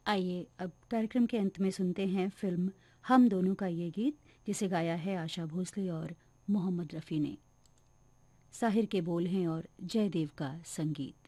आइए अब कार्यक्रम के अंत में सुनते हैं फिल्म हम दोनों का ये गीत, जिसे गाया है आशा भोसले और मोहम्मद रफ़ी ने। साहिर के बोल हैं और जयदेव का संगीत।